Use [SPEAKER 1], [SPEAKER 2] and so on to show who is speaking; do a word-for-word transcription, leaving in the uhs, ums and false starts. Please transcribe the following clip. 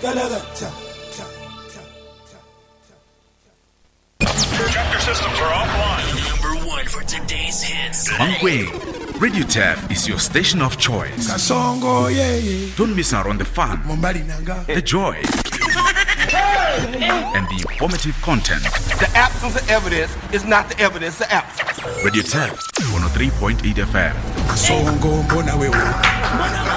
[SPEAKER 1] Chapter systems are offline.
[SPEAKER 2] Number one for today's hits.
[SPEAKER 3] Mankweng, Radio Tav is your station of choice.
[SPEAKER 4] Kasongo, yeah, yeah.
[SPEAKER 3] Don't miss out on the fun,
[SPEAKER 4] Mombali Nanga.
[SPEAKER 3] the joy, and the informative content.
[SPEAKER 5] The absence of evidence is not the evidence of absence.
[SPEAKER 3] Radio Tav, one oh three point eight F M.
[SPEAKER 4] Kasongo, mbona wewe.